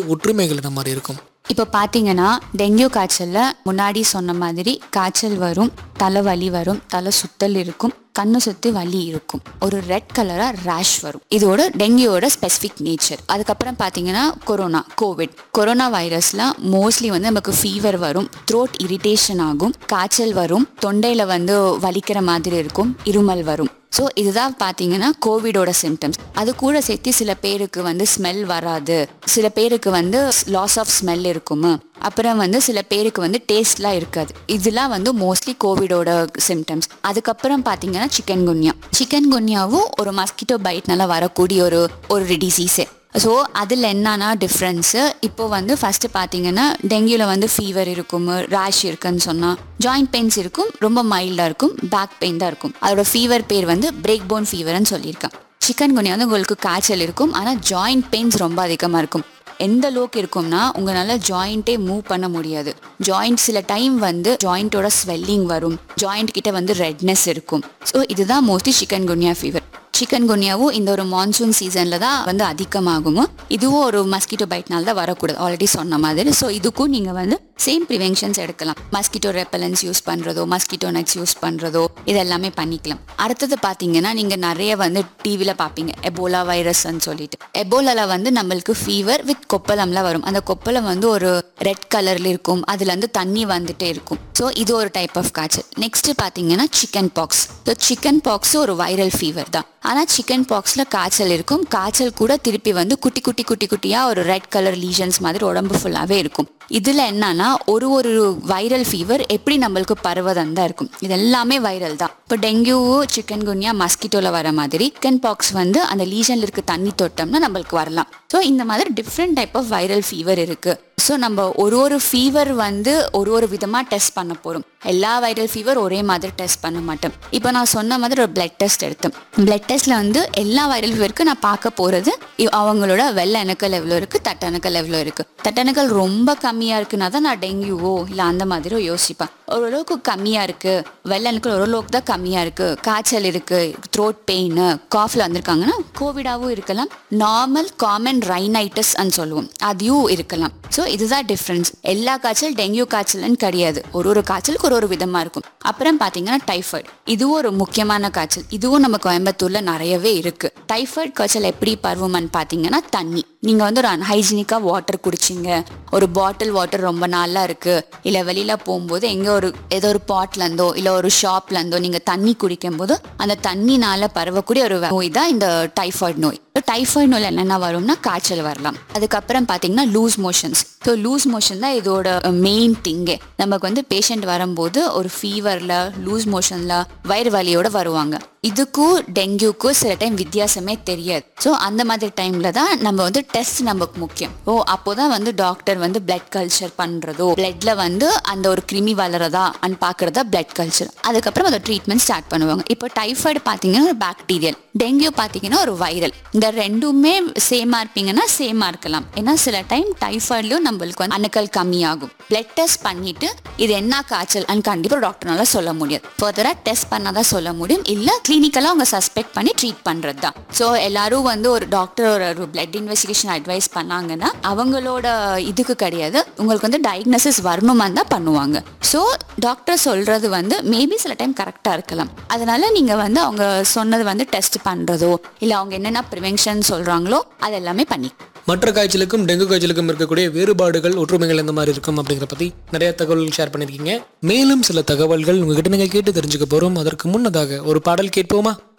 ஒற்றுமைகள் என்ன மாதிரி இருக்கும்? இப்போ பார்த்தீங்கன்னா டெங்கு காய்ச்சலில் முன்னாடி சொன்ன மாதிரி காய்ச்சல் வரும், தலைவலி வரும், தலை சுத்தல் இருக்கும், கண்ணு சுற்றி வலி இருக்கும், ஒரு ரெட் கலராக ரேஷ் வரும். இதோட டெங்கியோட ஸ்பெசிஃபிக் நேச்சர். அதுக்கப்புறம் பார்த்தீங்கன்னா கொரோனா வைரஸில் மோஸ்ட்லி வந்து நமக்கு ஃபீவர் வரும், த்ரோட் இரிட்டேஷன் ஆகும், காய்ச்சல் வரும், தொண்டையில் வந்து வலிக்கிற மாதிரி இருக்கும், இருமல் வரும். ஸோ இதுதான் பார்த்தீங்கன்னா கோவிடோட சிம்டம்ஸ். அது கூட சேர்த்து சில பேருக்கு வந்து ஸ்மெல் வராது, சில பேருக்கு வந்து லாஸ் ஆஃப் ஸ்மெல் இருக்குமா, அப்புறம் வந்து சில பேருக்கு வந்து டேஸ்ட்லாம் இருக்காது. இதெல்லாம் வந்து மோஸ்ட்லி கோவிடோட சிம்டம்ஸ். அதுக்கப்புறம் பார்த்தீங்கன்னா சிக்கன் குன்யாவும் ஒரு மஸ்கிட்டோ பைட்னால வரக்கூடிய ஒரு டிசீஸே. ஸோ அதில் என்னன்னா டிஃப்ரென்ஸு, இப்போ வந்து ஃபஸ்ட்டு பார்த்தீங்கன்னா டெங்கியில் வந்து ஃபீவர் இருக்கும், ரேஷ் இருக்குன்னு சொன்னால், ஜாயிண்ட் பெயின்ஸ் இருக்கும், ரொம்ப மைல்டாக இருக்கும், பேக் பெயின் தான் இருக்கும். அதோட ஃபீவர் பேர் வந்து பிரேக் போன் ஃபீவர்னு சொல்லியிருக்கான். சிக்கன் குனியா வந்து உங்களுக்கு காய்ச்சல் இருக்கும், ஆனால் ஜாயிண்ட் பெயின்ஸ் ரொம்ப அதிகமாக இருக்கும். எந்த அளவுக்கு இருக்கும்னா உங்களால் ஜாயிண்ட்டே மூவ் பண்ண முடியாது. ஜாயிண்ட் சில டைம் வந்து ஜாயிண்ட்டோட ஸ்வெல்லிங் வரும், ஜாயிண்ட் கிட்ட வந்து ரெட்னஸ் இருக்கும். ஸோ இதுதான் மோஸ்ட்லி சிக்கன் குனியா ஃபீவர். சிக்கன் குனியாவும் இந்த ஒரு மான்சூன் சீசனில் தான் வந்து அதிகமாகும். இதுவும் ஒரு மஸ்கிட்டோ பைட்னால தான் வரக்கூடாது, ஆல்ரெடி சொன்ன மாதிரி. ஸோ இதுக்கும் நீங்கள் வந்து சேம் ப்ரிவென்ஷன்ஸ் எடுக்கலாம். மஸ்கிட்டோ ரெப்பலன்ஸ் யூஸ் பண்ணுறதோ, மஸ்கிட்டோ நெட்ஸ் யூஸ் பண்ணுறதோ, இது எல்லாமே பண்ணிக்கலாம். அடுத்தது பார்த்தீங்கன்னா நீங்கள் நிறைய வந்து டிவியில் பார்ப்பீங்க எபோலா வைரஸ்ன்னு சொல்லிட்டு. எபோலாவில் வந்து நம்மளுக்கு ஃபீவர் வித் கொப்பளம்லாம் வரும். அந்த கொப்பளம் வந்து ஒரு ரெட் கலரில் இருக்கும், அதில் வந்து தண்ணி வந்துட்டே இருக்கும். ஸோ இது ஒரு டைப் ஆஃப் காய்ச்சல். நெக்ஸ்ட் பார்த்தீங்கன்னா chicken box. So chicken box ஒரு வைரல் ஃபீவர் தான். ஆனால் சிக்கன் பாக்ஸில் காய்ச்சல் இருக்கும், காய்ச்சல் கூட திருப்பி வந்து குட்டியாக ஒரு ரெட் கலர் லீஷன்ஸ் மாதிரி உடம்பு ஃபுல்லாகவே இருக்கும். இதில் என்னன்னா ஒரு வைரல் ஃபீவர் எப்படி நம்மளுக்கு பரவதான் தான் இருக்கும். இது எல்லாமே வைரல் தான். இப்போ டெங்கு, சிக்கன் குன்யா மஸ்கிட்டோவில் வர மாதிரி சிக்கன் பாக்ஸ் வந்து அந்த லீஷனில் இருக்க தண்ணி தொட்டோம்னா நம்மளுக்கு வரலாம். ஸோ இந்த மாதிரி different type of viral fever இருக்குது. ஸோ நம்ம ஒரு ஃபீவர் வந்து ஒரு விதமாக டெஸ்ட் பண்ண போகிறோம். எல்லா வைரல் ஃபீவர் ஒரே மாதிரி டெஸ்ட் பண்ண மாட்டோம். இப்போ நான் சொன்ன மாதிரி ஒரு பிளட் டெஸ்ட் எடுத்தேன். பிளட் டெஸ்ட்டில் வந்து எல்லா வைரல் ஃபீவருக்கு நான் பார்க்க போகிறது அவங்களோட வெள்ளை அணுக்கள் எவ்வளோ இருக்குது, தட்டணுக்கள் எவ்வளோ இருக்குது. தட்டணுக்கள் ரொம்ப கம்மியாக இருக்குன்னா தான் நான் டெங்கியூவோ இல்லை அந்த மாதிரியோ யோசிப்பேன். ஓரளவுக்கு கம்மியாக இருக்குது, வெள்ளை அணுக்கள் ஓரளவுக்கு தான் கம்மியாக இருக்குது, காய்ச்சல் இருக்குது, த்ரோட் பெயின், காஃபில் வந்திருக்காங்கன்னா கோவிடாவும் இருக்கலாம், நார்மல் காமன் ரைனைட்டிஸ் சொல்லுவோம், அதையும் இருக்கலாம். ஸோ இதுதான் டிஃப்ரென்ஸ். எல்லா காய்ச்சல் டெங்கு காய்ச்சல்னு கிடையாது, ஒரு காய்ச்சலுக்கு ஒரு விதமாக இருக்கும். அப்புறம் பார்த்தீங்கன்னா டைஃபாய்டு, இதுவும் ஒரு முக்கியமான காய்ச்சல். இதுவும் நம்ம கோயம்புத்தூரில் நிறையவே இருக்குது. டைஃபாய்டு காய்ச்சல் எப்படி பரவுமான்னு பார்த்தீங்கன்னா தண்ணி. நீங்கள் வந்து ஒரு அன்ஹைஜீனிக்காக வாட்டர் குடிச்சிங்க, ஒரு பாட்டில் வாட்டர் ரொம்ப நாளாக இருக்குது, இல்லை வெளியில் போகும்போது ஏதோ ஒரு பாட்லேருந்தோ இல்லை ஒரு ஷாப்லேருந்தோ நீங்கள் தண்ணி குடிக்கும் போது அந்த தண்ணினால் பரவக்கூடிய ஒரு நோய் தான் இந்த டைஃபாய்டு நோய். டைஃபாய்டு நோயில் என்னென்ன வரும்னா காய்ச்சல் வரலாம். அதுக்கப்புறம் பார்த்தீங்கன்னா loose motions. So loose motion தான் இதோட மெயின் திங்கே. நமக்கு வந்து பேஷண்ட் வரும்போது ஒரு ஃபீவரில், லூஸ் மோஷனில், வயிறு வலியோட வருவாங்க. இதுக்கும் டெங்குக்கும் சில டைம் வித்தியாசமே தெரியாது. ஸோ அந்த மாதிரி டைமில் தான் நம்ம வந்து டெஸ்ட் நமக்கு முக்கியம். அப்போதான் வந்து டாக்டர் வந்து பிளட் கல்ச்சர் பண்ணுறதோ, பிளட்ல வந்து அந்த ஒரு கிருமி வளரதா பார்க்குறதா பிளட் கல்ச்சர். அதுக்கப்புறம் அதை ட்ரீட்மெண்ட் ஸ்டார்ட் பண்ணுவாங்க. இப்போ டைஃபாய்டு பார்த்தீங்கன்னா ஒரு பாக்டீரியல், டெங்கு பார்த்தீங்கன்னா ஒரு வைரல். இந்த ரெண்டுமே சேமாக இருப்பீங்கன்னா சேமாக இருக்கலாம். ஏன்னா சில டைம் டைஃபாய்ட்லையும் நம்மளுக்கு வந்து அணுக்கள் கம்மியாகும். பிளட் டெஸ்ட் பண்ணிட்டு இது என்ன காய்ச்சல் கண்டிப்பாக டாக்டர்னால சொல்ல முடியாது. ஃபர்தராக டெஸ்ட் பண்ணாதான் சொல்ல முடியும், இல்லை கிளினிக்கலாக அவங்க சஸ்பெக்ட் பண்ணி ட்ரீட் பண்ணுறது தான். ஸோ எல்லாரும் வந்து ஒரு டாக்டர் ஒரு பிளட் இன்வெஸ்டிகேஷன் அட்வைஸ் பண்ணாங்கன்னா அவங்களோட இதுக்கு கிடையாது, உங்களுக்கு வந்து டயக்னோசிஸ் வரணுமா தான் பண்ணுவாங்க. ஸோ டாக்டர் சொல்கிறது வந்து மேபி சில டைம் கரெக்டாக இருக்கலாம். அதனால நீங்கள் வந்து அவங்க சொன்னது வந்து டெஸ்ட் பண்ணுறதோ இல்லை அவங்க என்னென்ன ப்ரிவென்ஷன் சொல்கிறாங்களோ அதெல்லாமே பண்ணி. மற்ற காய்ச்சலுக்கும் டெங்கு காய்ச்சலுக்கும் இருக்கக்கூடிய வேறுபாடுகள், ஒற்றுமைகள் எந்த மாதிரி இருக்கும் அப்படிங்கிற பற்றி நிறைய தகவல்கள் ஷேர் பண்ணியிருக்கீங்க. மேலும் சில தகவல்கள் உங்ககிட்ட நீங்கள் கேட்டு தெரிஞ்சுக்க போகிறோம். அதற்கு முன்னதாக ஒரு பாடல் கேட்போமா?